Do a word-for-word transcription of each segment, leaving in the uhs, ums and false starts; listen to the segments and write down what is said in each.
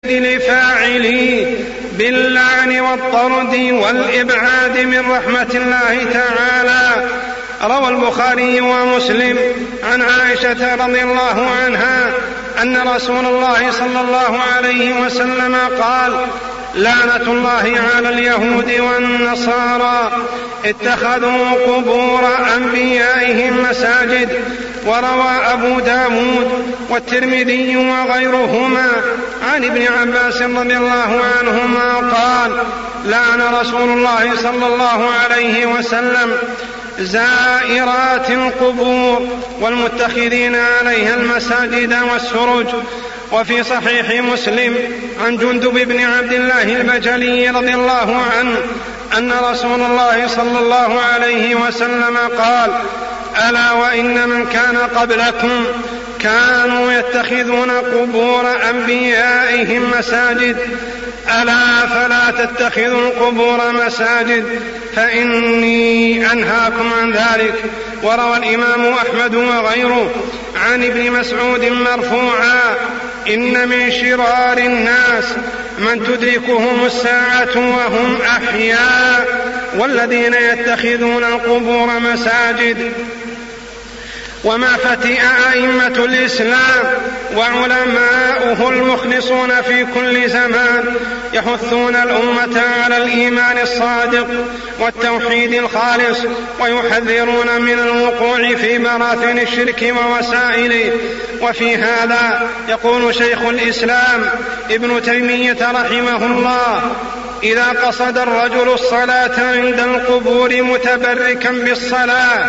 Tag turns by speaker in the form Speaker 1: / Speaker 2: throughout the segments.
Speaker 1: لفاعليه باللعن والطرد والإبعاد من رحمة الله تعالى. روى البخاري ومسلم عن عائشة رضي الله عنها أن رسول الله صلى الله عليه وسلم قال: لعنة الله على اليهود والنصارى اتخذوا قبور أنبيائهم مساجد. وروى أبو داود والترمذي وغيرهما عن ابن عباس رضي الله عنهما قال: لعن رسول الله صلى الله عليه وسلم زائرات القبور والمتخذين عليها المساجد والسرج. وفي صحيح مسلم عن جندب بن عبد الله البجلي رضي الله عنه أن رسول الله صلى الله عليه وسلم قال: ألا وإن من كان قبلكم كانوا يتخذون قبور أنبيائهم مساجد، ألا فلا تتخذوا القبور مساجد فإني أنهاكم عن ذلك. وروى الإمام أحمد وغيره عن ابن مسعود مرفوعا: إن من شرار الناس من تدركهم الساعة وهم أحياء والذين يتخذون القبور مساجد. وما فتئ أئمة الإسلام وعلماؤه المخلصون في كل زمان يحثون الأمة على الإيمان الصادق والتوحيد الخالص، ويحذرون من الوقوع في براثن الشرك ووسائله. وفي هذا يقول شيخ الإسلام ابن تيمية رحمه الله: إذا قصد الرجل الصلاة عند القبور متبركا بالصلاة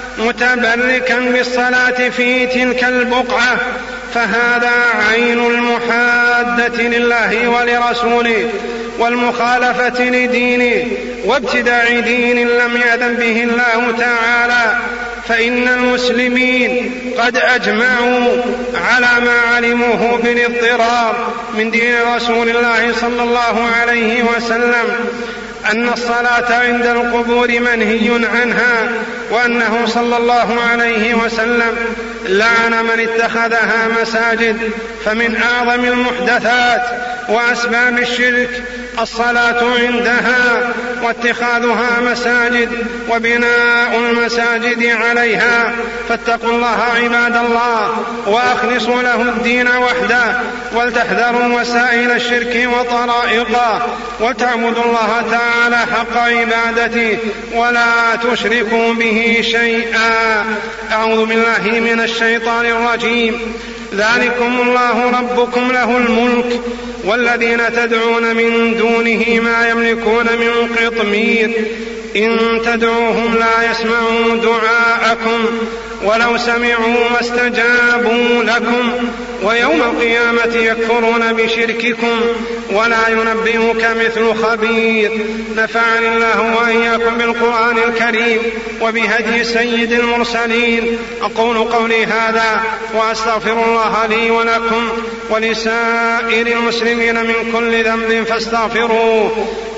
Speaker 1: متبركا بالصلاة في تلك البقعة فهذا عين المحادة لله ولرسوله والمخالفة لدينه وابتداع دين لم يأذن به الله تعالى. فإن المسلمين قد أجمعوا على ما علموه بالاضطرار من دين رسول الله صلى الله عليه وسلم أن الصلاة عند القبور منهي عنها، وأنه صلى الله عليه وسلم لعن من اتخذها مساجد. فمن أعظم المحدثات وأسباب الشرك الصلاة عندها واتخاذها مساجد وبناء المساجد عليها. فاتقوا الله عباد الله وأخلصوا له الدين وحده، ولتحذروا وسائل الشرك وطرائقه، وتعبدوا الله تعالى حق عبادته ولا تشركوا به شيئا. أعوذ بالله من الشيطان الرجيم. ذلكم الله ربكم له الملك والذين تدعون من دونه ما يملكون من قطمير إن تدعوهم لا يسمعوا دعاءكم ولو سمعوا ما استجابوا لكم ويوم القيامة يكفرون بشرككم ولا ينبئك مثل خبير. نفعني الله وإياكم بالقرآن الكريم وبهدي سيد المرسلين. أقول قولي هذا وأستغفر الله لي ولكم ولسائر المسلمين من كل ذنب فاستغفروه